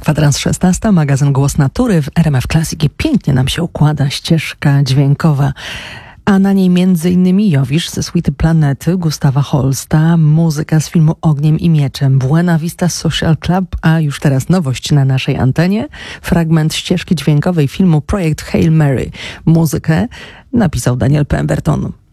Kwadrans 16, magazyn Głos Natury w RMF Classic i pięknie nam się układa ścieżka dźwiękowa. A na niej m.in. Jowisz ze suity Planety Gustawa Holsta, muzyka z filmu Ogniem i Mieczem, Buena Vista Social Club, a już teraz nowość na naszej antenie, fragment ścieżki dźwiękowej filmu Projekt Hail Mary. Muzykę napisał Daniel Pemberton.